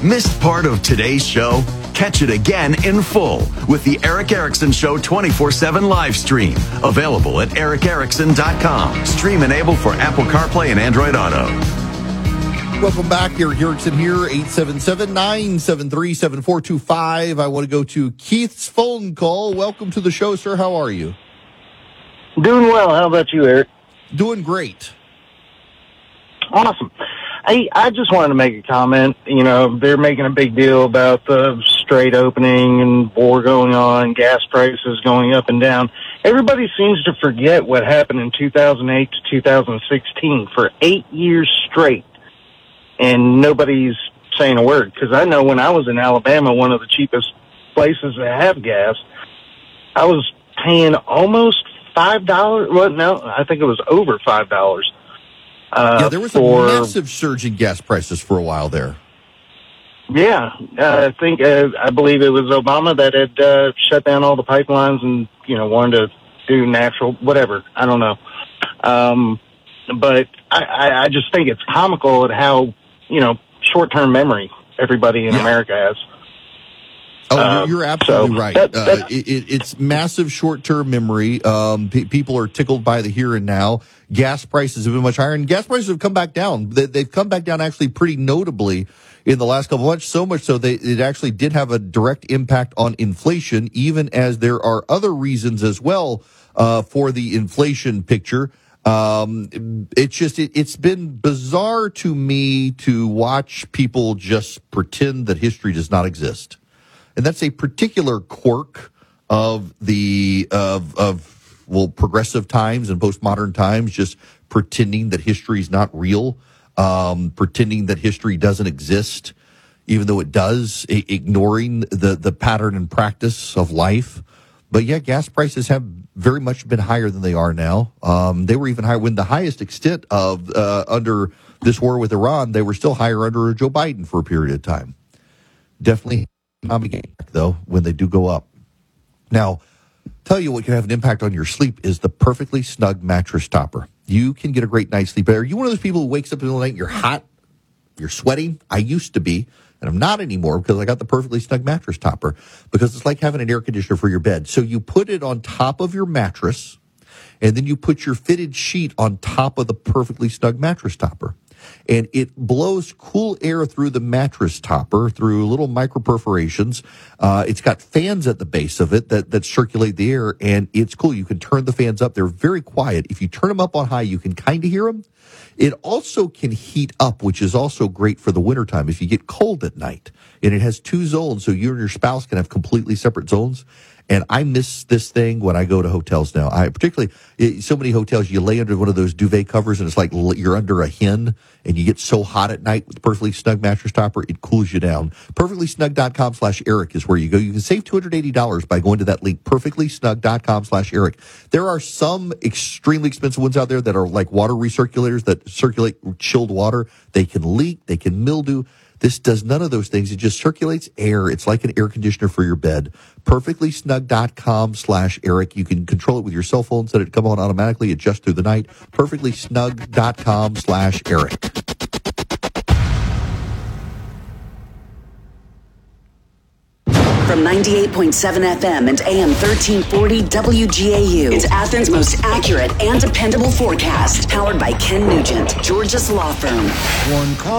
Missed part of today's show? Catch it again in full with the Eric Erickson Show 24/7 live stream. Available at ericerickson.com. Stream enabled for Apple CarPlay and Android Auto. Welcome back. Eric Erickson here, 877-973-7425. I want to go to Keith's phone call. Welcome to the show, sir. How are you? Doing well. How about you, Eric? Doing great. Awesome. I just wanted to make a comment. You know, they're making a big deal about the Strait opening and war going on, gas prices going up and down. Everybody seems to forget what happened in 2008 to 2016 for 8 years straight, and nobody's saying a word. Because I know when I was in Alabama, one of the cheapest places to have gas, I was paying almost $5. Well, no, I think it was over $5. There was a massive surge in gas prices for a while there. Yeah, I believe it was Obama that had shut down all the pipelines and, wanted to do natural, whatever. I don't know. But I just think it's comical at how, short-term memory everybody in America has. Oh, you're absolutely right. It's massive short-term memory. People are tickled by the here and now. Gas prices have been much higher, and gas prices have come back down. They've come back down actually pretty notably in the last couple of months, so much so it actually did have a direct impact on inflation, even as there are other reasons as well for the inflation picture. It's been bizarre to me to watch people just pretend that history does not exist. And that's a particular quirk of progressive times and postmodern times, just pretending that history is not real, pretending that history doesn't exist, even though it does, ignoring the pattern and practice of life. But yeah, gas prices have very much been higher than they are now. They were even higher when the highest extent of under this war with Iran, they were still higher under Joe Biden for a period of time. Definitely though, when they do go up. Now, tell you what can have an impact on your sleep is the Perfectly Snug mattress topper. You can get a great night's sleep. Are you one of those people who wakes up in the middle of the night and you're hot, you're sweating? I used to be, and I'm not anymore because I got the Perfectly Snug mattress topper, because it's like having an air conditioner for your bed. So you put it on top of your mattress, and then you put your fitted sheet on top of the Perfectly Snug mattress topper. And it blows cool air through the mattress topper through little micro perforations. It's got fans at the base of it that circulate the air, and it's cool. You can turn the fans up. They're very quiet. If you turn them up on high, you can kind of hear them. It also can heat up, which is also great for the wintertime if you get cold at night. And it has 2 zones, so you and your spouse can have completely separate zones. And I miss this thing when I go to hotels now. So many hotels, you lay under one of those duvet covers and it's like you're under a hen, and you get so hot at night with the Perfectly Snug mattress topper, it cools you down. PerfectlySnug.com/Eric is where you go. You can save $280 by going to that link, PerfectlySnug.com/Eric. There are some extremely expensive ones out there that are like water recirculators that circulate chilled water. They can leak, they can mildew. This does none of those things. It just circulates air. It's like an air conditioner for your bed. PerfectlySnug.com/Eric. You can control it with your cell phone, set it to come on automatically, adjust through the night. PerfectlySnug.com/Eric. From 98.7 FM and AM 1340 WGAU. It's Athens' most accurate and dependable forecast. Powered by Ken Nugent, Georgia's law firm. One call.